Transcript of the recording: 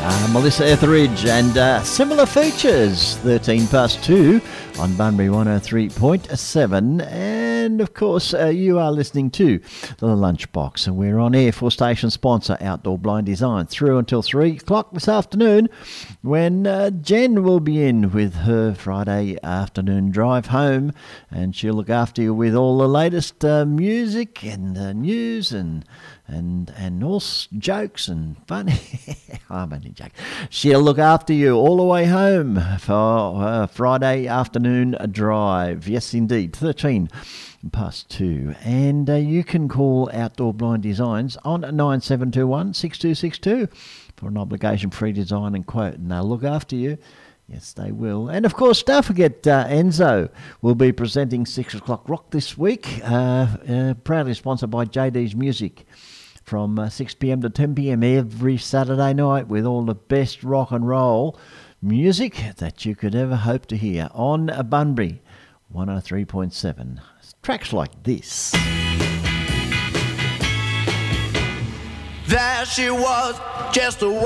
Melissa Etheridge and similar features, 13 past 2 on Bunbury 103.7. And of course, you are listening to The Lunchbox, and we're on air for station sponsor Outdoor Blind Design through until 3 o'clock this afternoon, when Jen will be in with her Friday afternoon drive home, and she'll look after you with all the latest music and news and all jokes and fun. I'm only joking. She'll look after you all the way home for Friday afternoon drive. Yes, indeed, 13 past 2. And you can call Outdoor Blind Designs on 9721 6262 for an obligation-free design and quote, and they'll look after you. Yes, they will. And, of course, don't forget Enzo will be presenting 6 o'clock rock this week, proudly sponsored by JD's Music, from 6 p.m. to 10 p.m. every Saturday night, with all the best rock and roll music that you could ever hope to hear on Bunbury 103.7. Tracks like this. There she was, just a